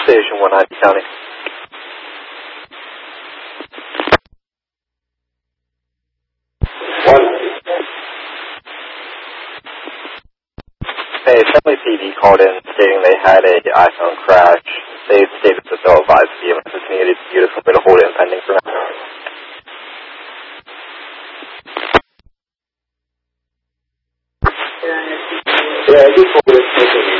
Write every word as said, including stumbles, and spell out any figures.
Station one ninety County. One. Hey, Family T V called in stating they had a iPhone crash. They stated that they'll advise the E M S community to use a bit of hold it pending for now. Yeah, I just hold it pending.